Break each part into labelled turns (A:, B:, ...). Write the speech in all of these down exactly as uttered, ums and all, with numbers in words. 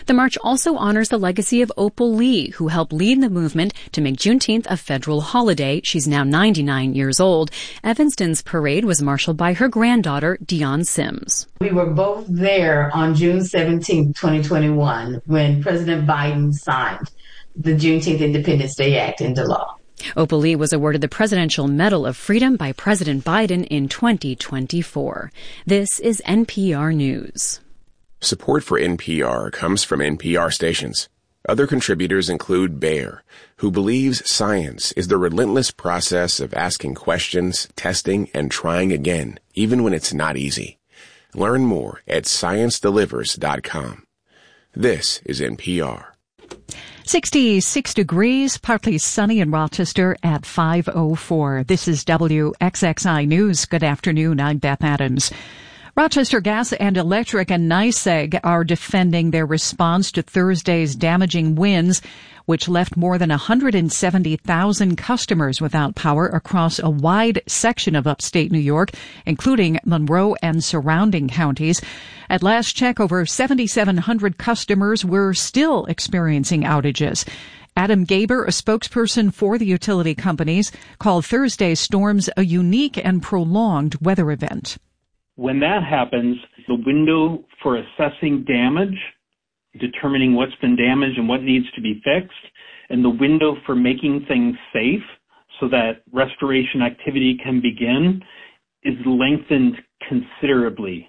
A: The march also honors the legacy of Opal Lee, who helped lead the movement to make Juneteenth a federal holiday. She's now ninety-nine years old. Evanston's parade was marshaled by her granddaughter, Dion Sims.
B: We were both there on June seventeenth, twenty twenty-one, when President Biden signed the Juneteenth Independence Day Act into law.
A: Opal Lee was awarded the Presidential Medal of Freedom by President Biden in twenty twenty-four. This is N P R News.
C: Support for N P R comes from N P R stations. Other contributors include Bayer, who believes science is the relentless process of asking questions, testing, and trying again, even when it's not easy. Learn more at science delivers dot com. This is N P R.
D: sixty-six degrees, partly sunny in Rochester at five oh four. This is W X X I News. Good afternoon. I'm Beth Adams. Rochester Gas and Electric and NYSEG are defending their response to Thursday's damaging winds, which left more than one hundred seventy thousand customers without power across a wide section of upstate New York, including Monroe and surrounding counties. At last check, over seven thousand seven hundred customers were still experiencing outages. Adam Gaber, a spokesperson for the utility companies, called Thursday's storms a unique and prolonged weather event.
E: When that happens, the window for assessing damage, determining what's been damaged and what needs to be fixed, and the window for making things safe so that restoration activity can begin is lengthened considerably.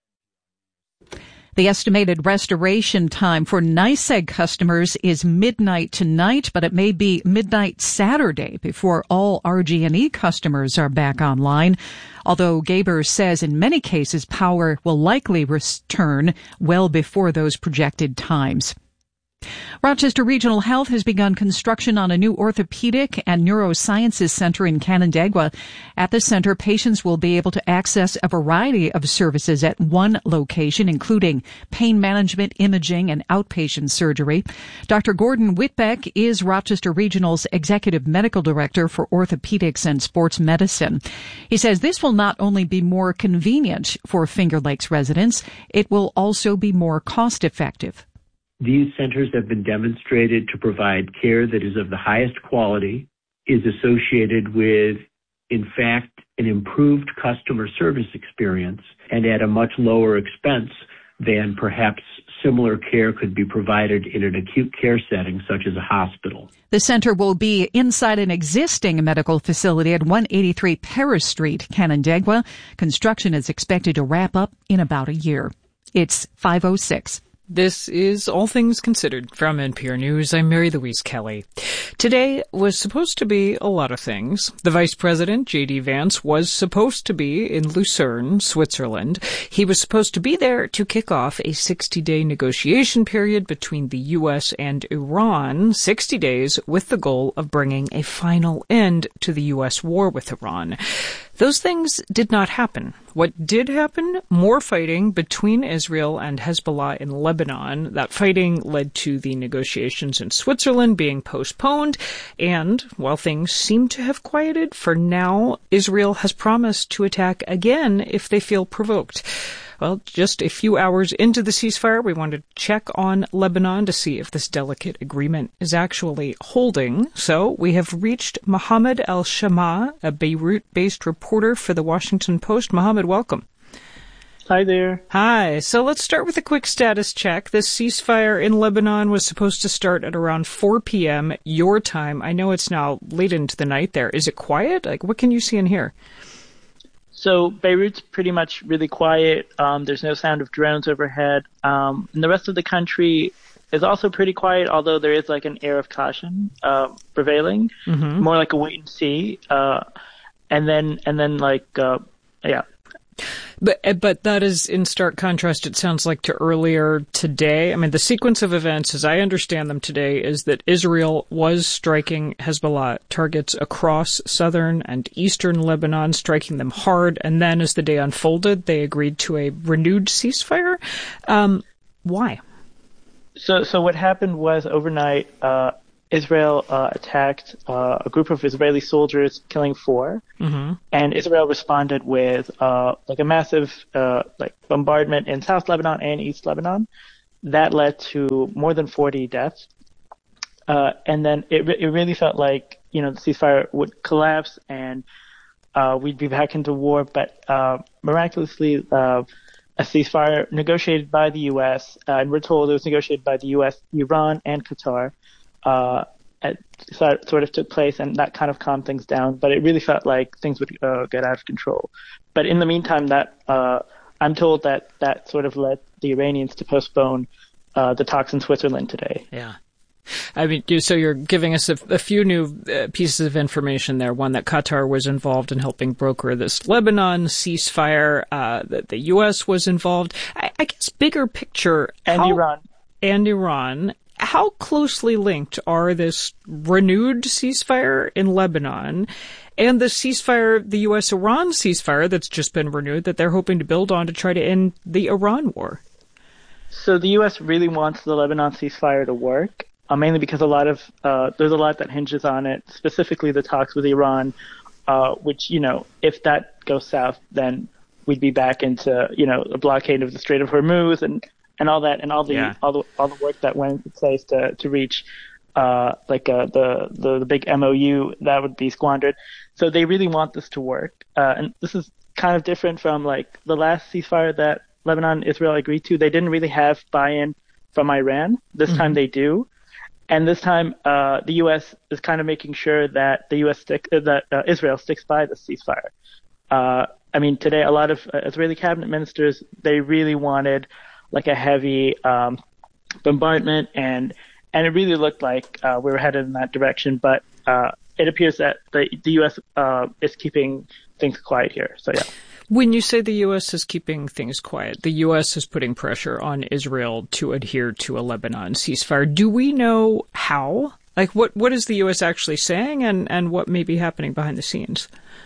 D: The estimated restoration time for NYSEG customers is midnight tonight, but it may be midnight Saturday before all R G and E customers are back online. Although Gaber says in many cases power will likely return well before those projected times. Rochester Regional Health has begun construction on a new orthopedic and neurosciences center in Canandaigua. At the center, patients will be able to access a variety of services at one location, including pain management, imaging, and outpatient surgery. Doctor Gordon Whitbeck is Rochester Regional's Executive Medical Director for Orthopedics and Sports Medicine. He says this will not only be more convenient for Finger Lakes residents, it will also be more cost-effective.
F: These centers have been demonstrated to provide care that is of the highest quality, is associated with, in fact, an improved customer service experience, and at a much lower expense than perhaps similar care could be provided in an acute care setting such as a hospital.
D: The center will be inside an existing medical facility at one eighty-three Paris Street, Canandaigua. Construction is expected to wrap up in about a year. It's five oh six.
G: This is All Things Considered from N P R News. I'm Mary Louise Kelly. Today was supposed to be a lot of things. The Vice President, J D. Vance, was supposed to be in Lucerne, Switzerland. He was supposed to be there to kick off a sixty-day negotiation period between the U S and Iran, sixty days with the goal of bringing a final end to the U S war with Iran. Those things did not happen. What did happen? More fighting between Israel and Hezbollah in Lebanon. That fighting led to the negotiations in Switzerland being postponed. And while things seem to have quieted, for now, Israel has promised to attack again if they feel provoked. Well, just a few hours into the ceasefire, we wanted to check on Lebanon to see if this delicate agreement is actually holding. So we have reached Mohammed El-Shama, a Beirut-based reporter for the Washington Post. Mohammed, welcome.
H: Hi there.
G: Hi. So let's start with a quick status check. This ceasefire in Lebanon was supposed to start at around four p.m. your time. I know it's now late into the night there. Is it quiet? Like, what can you see and hear?
H: So Beirut's pretty much really quiet. Um, there's no sound of drones overhead. Um, and the rest of the country is also pretty quiet, although there is like an air of caution uh, prevailing, mm-hmm. more like a wait and see. Uh, and then, and then like, uh, yeah.
G: But but that is in stark contrast, it sounds like, to earlier today. I mean, the sequence of events, as I understand them today, is that Israel was striking Hezbollah targets across southern and eastern Lebanon, striking them hard. And then as the day unfolded, they agreed to a renewed ceasefire. Um, why?
H: So so what happened was overnight, uh, Israel uh, attacked uh, a group of Israeli soldiers, killing four, mm-hmm. and Israel responded with uh, like a massive uh, like bombardment in South Lebanon and East Lebanon. that led to more than forty deaths. Uh, and then it it really felt like, you know, the ceasefire would collapse and uh, we'd be back into war. But uh, miraculously, uh, a ceasefire negotiated by the U S, uh, and we're told it was negotiated by the U S, Iran, and Qatar, uh, at, sort of took place, and that kind of calmed things down. But it really felt like things would uh, get out of control. But in the meantime, that uh, I'm told that that sort of led the Iranians to postpone uh, the talks in Switzerland today.
G: Yeah. I mean, so you're giving us a, a few new uh, pieces of information there. One, that Qatar was involved in helping broker this Lebanon ceasefire, uh, that the U S was involved. I, I guess bigger picture.
H: And
G: how,
H: Iran.
G: And Iran. How closely linked are this renewed ceasefire in Lebanon and the ceasefire, the U S-Iran ceasefire that's just been renewed that they're hoping to build on to try to end the Iran war?
H: So the U S really wants the Lebanon ceasefire to work. Uh, mainly because a lot of uh, there's a lot that hinges on it, specifically the talks with Iran, uh, which, you know, if that goes south, then we'd be back into, you know, a blockade of the Strait of Hormuz and, and all that, and all the yeah. all the all the work that went into place to to reach uh, like uh, the, the the big M O U that would be squandered. So they really want this to work, uh, and this is kind of different from like the last ceasefire that Lebanon Israel agreed to. They didn't really have buy-in from Iran. This mm-hmm. time they do. And this time, uh, the U S is kind of making sure that the U S stick, uh, that uh, Israel sticks by the ceasefire. Uh, I mean, today a lot of uh, Israeli cabinet ministers, they really wanted like a heavy um, bombardment, and and it really looked like uh, we were headed in that direction. But uh, it appears that the the U S uh, is keeping things quiet here. So yeah.
G: When you say the U S is keeping things quiet, the U S is putting pressure on Israel to adhere to a Lebanon ceasefire. Do we know how? Like, what, what is the U S actually saying, and, and what may be happening behind the scenes?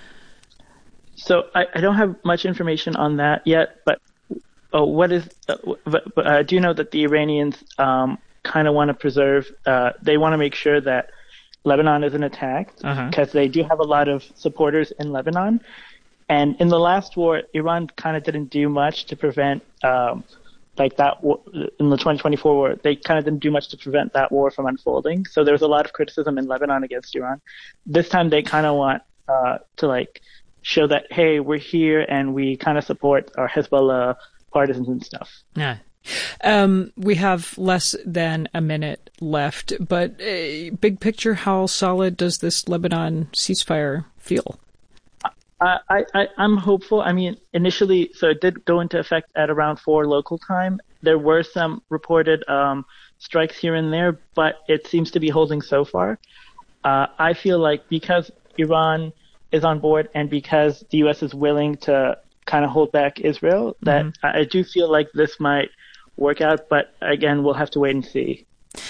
H: So I, I don't have much information on that yet, but uh, what is? Uh, but, but I do know that the Iranians um, kind of want to preserve. Uh, they want to make sure that Lebanon isn't attacked, because uh-huh. they do have a lot of supporters in Lebanon. And in the last war, Iran kind of didn't do much to prevent, um, like that war, in the twenty twenty-four war, they kind of didn't do much to prevent that war from unfolding. So there was a lot of criticism in Lebanon against Iran. This time they kind of want uh, to like show that, hey, we're here and we kind of support our Hezbollah partisans and stuff.
G: Yeah. Um, we have less than a minute left, but uh, big picture, how solid does this Lebanon ceasefire feel?
H: I, I, I'm hopeful. I mean, initially, so it did go into effect at around four local time. There were some reported um, strikes here and there, but it seems to be holding so far. Uh, I feel like because Iran is on board and because the U S is willing to kind of hold back Israel, that mm-hmm. I, I do feel like this might work out. But again, we'll have to wait and see.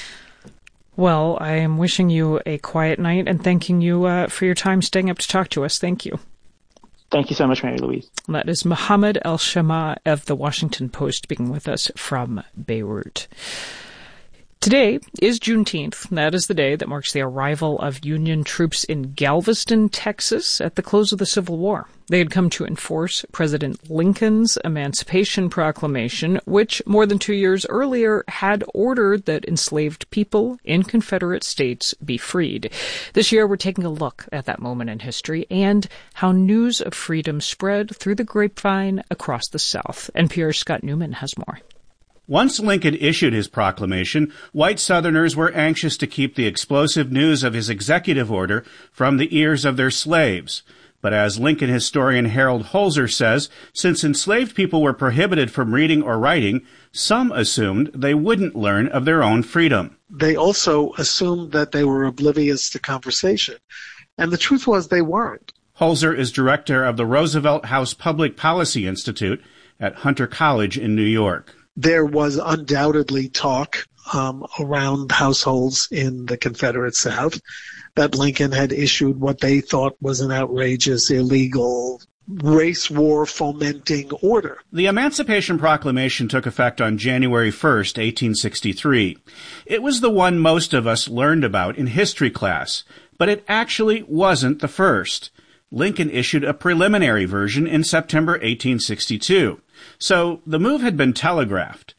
G: Well, I am wishing you a quiet night and thanking you uh, for your time staying up to talk to us. Thank you.
H: Thank you so much, Mary Louise.
G: That is Mohammed El-Shama of the Washington Post speaking with us from Beirut. Today is Juneteenth. That is the day that marks the arrival of Union troops in Galveston, Texas, at the close of the Civil War. They had come to enforce President Lincoln's Emancipation Proclamation, which more than two years earlier had ordered that enslaved people in Confederate states be freed. This year, we're taking a look at that moment in history and how news of freedom spread through the grapevine across the South. N P R's Scott Newman has more.
I: Once Lincoln issued his proclamation, white Southerners were anxious to keep the explosive news of his executive order from the ears of their slaves. But as Lincoln historian Harold Holzer says, since enslaved people were prohibited from reading or writing, some assumed they wouldn't learn of their own freedom.
J: They also assumed that they were oblivious to conversation. And the truth was they weren't.
I: Holzer is director of the Roosevelt House Public Policy Institute at Hunter College in New York.
J: There was undoubtedly talk um, around households in the Confederate South that Lincoln had issued what they thought was an outrageous, illegal, race war fomenting order.
I: The Emancipation Proclamation took effect on January first, eighteen sixty-three. It was the one most of us learned about in history class, but it actually wasn't the first. Lincoln issued a preliminary version in September eighteen sixty-two. So the move had been telegraphed.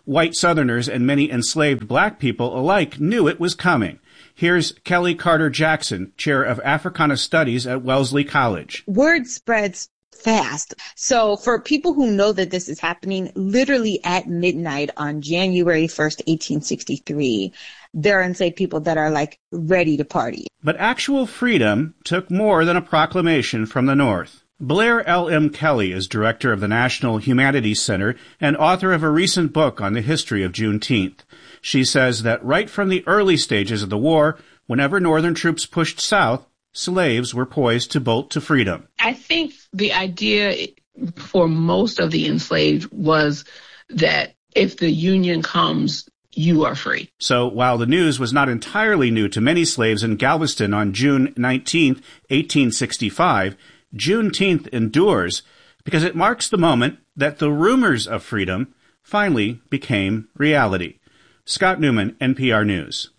I: White Southerners and many enslaved black people alike knew it was coming. Here's Kelly Carter Jackson, chair of Africana Studies at Wellesley College.
K: Word spreads fast. So for people who know that this is happening, literally at midnight on January first, eighteen sixty-three, there are enslaved people that are like ready to party.
I: But actual freedom took more than a proclamation from the North. Blair L M. Kelly is director of the National Humanities Center and author of a recent book on the history of Juneteenth. She says that right from the early stages of the war, whenever Northern troops pushed south, slaves were poised to bolt to freedom.
L: I think the idea for most of the enslaved was that if the Union comes, you are free.
I: So while the news was not entirely new to many slaves in Galveston on June nineteenth, eighteen sixty-five, Juneteenth endures because it marks the moment that the rumors of freedom finally became reality. Scott Newman, N P R News.